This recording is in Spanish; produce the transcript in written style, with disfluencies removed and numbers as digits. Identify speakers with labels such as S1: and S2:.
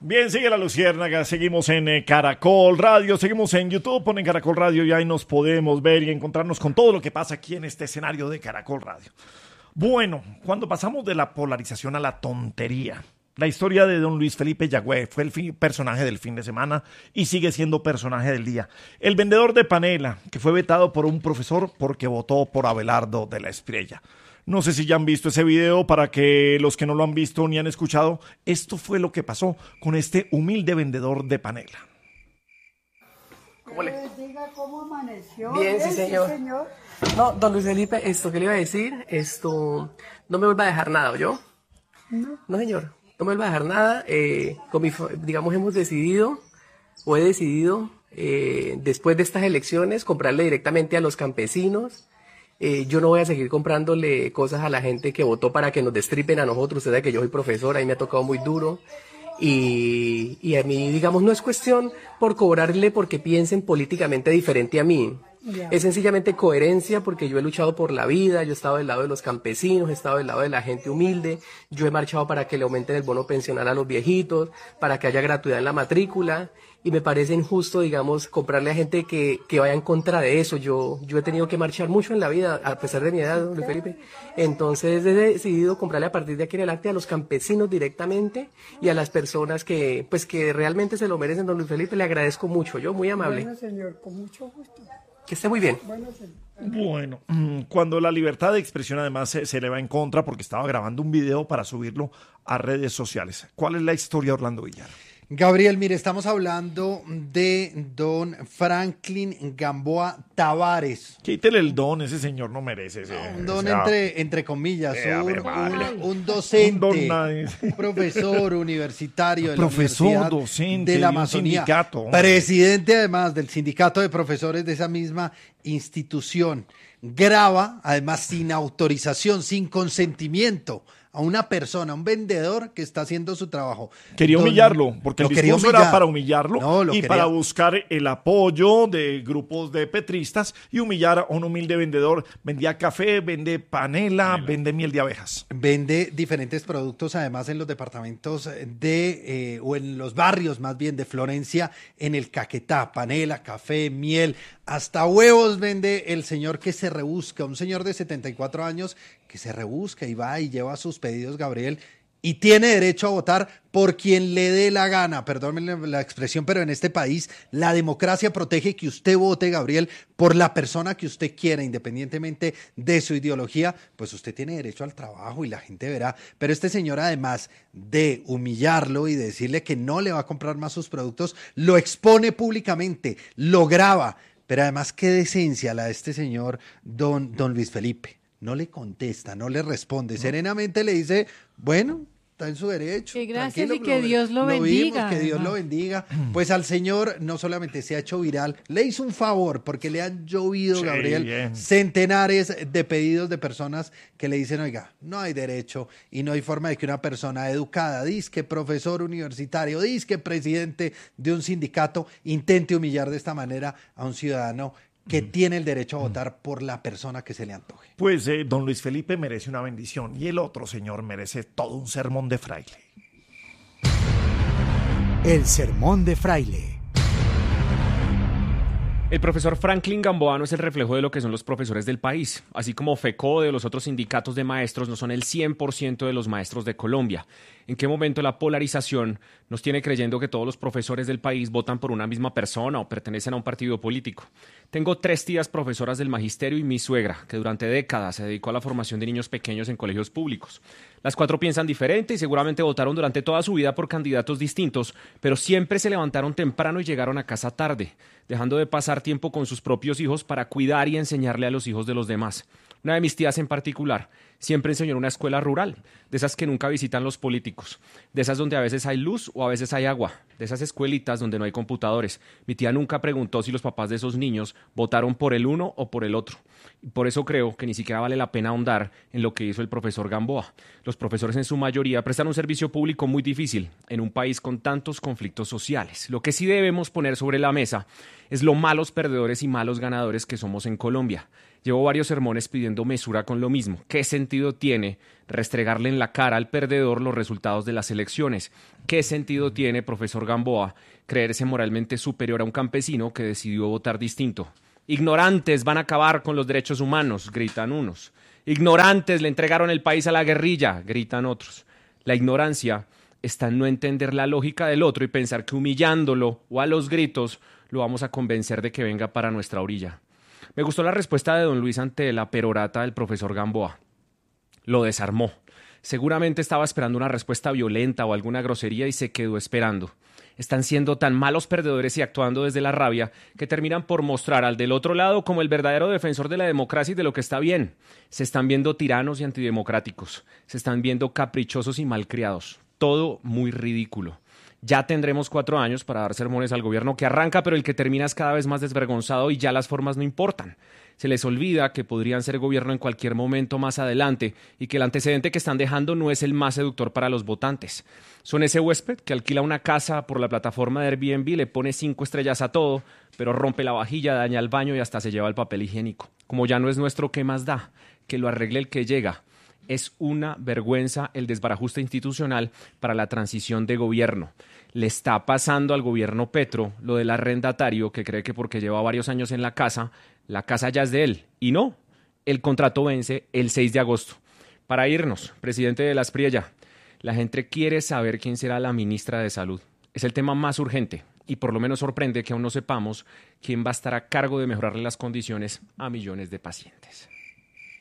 S1: Bien, sigue la Luciérnaga, seguimos en Caracol Radio, seguimos en YouTube, ponen Caracol Radio y ahí nos podemos ver y encontrarnos con todo lo que pasa aquí en este escenario de Caracol Radio. Bueno, cuando pasamos de la polarización a la tontería, la historia de don Luis Felipe Yagüe fue el personaje del fin de semana y sigue siendo personaje del día. El vendedor de panela, que fue vetado por un profesor porque votó por Abelardo de la Espriella. No sé si ya han visto ese video, para que los que no lo han visto ni han escuchado, esto fue lo que pasó con este humilde vendedor de panela.
S2: ¿Cómo le?
S3: Diga cómo amaneció.
S2: Bien, sí, señor. No, don Luis Felipe, ¿qué le iba a decir? No me vuelva a dejar nada, ¿oyó? No, señor, no me vuelva a dejar nada. Digamos, he decidido, después de estas elecciones, comprarle directamente a los campesinos. Yo no voy a seguir comprándole cosas a la gente que votó para que nos destripen a nosotros. Usted sabe que yo soy profesor, ahí me ha tocado muy duro. Y a mí, digamos, no es cuestión por cobrarle porque piensen políticamente diferente a mí. Yeah. Es sencillamente coherencia, porque yo he luchado por la vida, yo he estado del lado de los campesinos, he estado del lado de la gente humilde, yo he marchado para que le aumenten el bono pensional a los viejitos, para que haya gratuidad en la matrícula, y me parece injusto, digamos, comprarle a gente que vaya en contra de eso. Yo he tenido que marchar mucho en la vida, a pesar de mi edad, don Luis Felipe. Entonces he decidido comprarle a partir de aquí en adelante a los campesinos directamente y a las personas que realmente se lo merecen, don Luis Felipe. Le agradezco mucho, yo muy amable.
S3: Bueno, señor, con mucho gusto.
S2: Que esté muy bien.
S1: Bueno, cuando la libertad de expresión además se le va en contra porque estaba grabando un video para subirlo a redes sociales. ¿Cuál es la historia, Orlando Villar?
S4: Gabriel, mire, estamos hablando de don Franklin Gamboa Tavares.
S1: Quítele el don, ese señor no merece.
S4: Un don entre comillas, un docente, un profesor universitario de la Universidad
S1: docente,
S4: de la Amazonía, presidente además del sindicato de profesores de esa misma institución. Graba, además sin autorización, sin consentimiento, a una persona, un vendedor que está haciendo su trabajo.
S1: Quería humillarlo, porque el discurso era para humillarlo para buscar el apoyo de grupos de petristas y humillar a un humilde vendedor. Vendía café, vende panela, vende miel de abejas.
S4: Vende diferentes productos, además, en los departamentos o en los barrios, más bien, de Florencia, en el Caquetá. Panela, café, miel, hasta huevos vende el señor que se rebusca, un señor de 74 años que se rebusca y va y lleva sus pedidos, Gabriel, y tiene derecho a votar por quien le dé la gana. Perdónenme la expresión, pero en este país la democracia protege que usted vote, Gabriel, por la persona que usted quiera, independientemente de su ideología. Pues usted tiene derecho al trabajo y la gente verá. Pero este señor, además de humillarlo y decirle que no le va a comprar más sus productos, lo expone públicamente, lo graba. Pero además, qué decencia la de este señor don Luis Felipe. No le contesta, no le responde. Serenamente le dice, bueno, está en su derecho.
S5: Que gracias y que Dios lo bendiga.
S4: Que Dios lo bendiga. Pues al señor no solamente se ha hecho viral, le hizo un favor porque le han llovido, Gabriel, centenares de pedidos de personas que le dicen, oiga, no hay derecho y no hay forma de que una persona educada, disque profesor universitario, disque presidente de un sindicato, intente humillar de esta manera a un ciudadano que tiene el derecho a votar por la persona que se le antoje.
S1: Pues don Luis Felipe merece una bendición y el otro señor merece todo un sermón de fraile.
S6: El sermón de fraile.
S7: El profesor Franklin Gamboa no es el reflejo de lo que son los profesores del país, así como FECO de los otros sindicatos de maestros no son el 100% de los maestros de Colombia. ¿En qué momento la polarización nos tiene creyendo que todos los profesores del país votan por una misma persona o pertenecen a un partido político? Tengo 3 tías profesoras del magisterio y mi suegra, que durante décadas se dedicó a la formación de niños pequeños en colegios públicos. Las 4 piensan diferente y seguramente votaron durante toda su vida por candidatos distintos, pero siempre se levantaron temprano y llegaron a casa tarde, dejando de pasar tiempo con sus propios hijos para cuidar y enseñarle a los hijos de los demás. Una de mis tías en particular siempre enseñó en una escuela rural, de esas que nunca visitan los políticos, de esas donde a veces hay luz o a veces hay agua, de esas escuelitas donde no hay computadores. Mi tía nunca preguntó si los papás de esos niños votaron por el uno o por el otro. Por eso creo que ni siquiera vale la pena ahondar en lo que hizo el profesor Gamboa. Los profesores en su mayoría prestan un servicio público muy difícil en un país con tantos conflictos sociales. Lo que sí debemos poner sobre la mesa es lo malos perdedores y malos ganadores que somos en Colombia. Llevo varios sermones pidiendo mesura con lo mismo. ¿Qué sentido sentido tiene restregarle en la cara al perdedor los resultados de las elecciones? ¿Qué sentido tiene, profesor Gamboa, creerse moralmente superior a un campesino que decidió votar distinto? Ignorantes, van a acabar con los derechos humanos, gritan unos. Ignorantes, le entregaron el país a la guerrilla, gritan otros. La ignorancia está en no entender la lógica del otro y pensar que humillándolo o a los gritos lo vamos a convencer de que venga para nuestra orilla. Me gustó la respuesta de don Luis ante la perorata del profesor Gamboa. Lo desarmó. Seguramente estaba esperando una respuesta violenta o alguna grosería y se quedó esperando. Están siendo tan malos perdedores y actuando desde la rabia que terminan por mostrar al del otro lado como el verdadero defensor de la democracia y de lo que está bien. Se están viendo tiranos y antidemocráticos. Se están viendo caprichosos y malcriados. Todo muy ridículo. Ya tendremos 4 años para dar sermones al gobierno que arranca, pero el que termina es cada vez más desvergonzado y ya las formas no importan. Se les olvida que podrían ser gobierno en cualquier momento más adelante y que el antecedente que están dejando no es el más seductor para los votantes. Son ese huésped que alquila una casa por la plataforma de Airbnb, le pone 5 estrellas a todo, pero rompe la vajilla, daña el baño y hasta se lleva el papel higiénico. Como ya no es nuestro, ¿qué más da? Que lo arregle el que llega. Es una vergüenza el desbarajuste institucional para la transición de gobierno. Le está pasando al gobierno Petro lo del arrendatario que cree que porque lleva varios años en la casa ya es de él. Y no, el contrato vence el 6 de agosto. Para irnos, presidente de la Aspriella, la gente quiere saber quién será la ministra de Salud. Es el tema más urgente y por lo menos sorprende que aún no sepamos quién va a estar a cargo de mejorarle las condiciones a millones de pacientes.